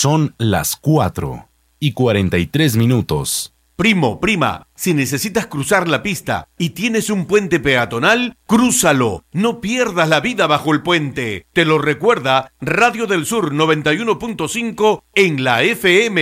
Son las 4:43. Primo, prima, si necesitas cruzar la pista y tienes un puente peatonal, crúzalo. No pierdas la vida bajo el puente. Te lo recuerda Radio del Sur 91.5 en la FM.